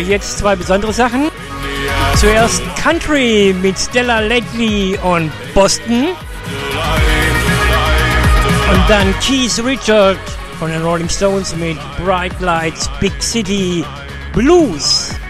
jetzt zwei besondere Sachen. Zuerst Country mit Stella Ledley und Boston. Und dann Keith Richards von den Rolling Stones mit Bright Lights, Big City Blues.